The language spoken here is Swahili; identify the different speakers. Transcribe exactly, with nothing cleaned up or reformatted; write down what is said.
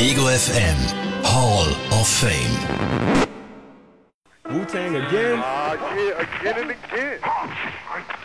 Speaker 1: Ego F M Hall of Fame.
Speaker 2: Wu-Tang again?
Speaker 3: Ah, uh, yeah, again and again.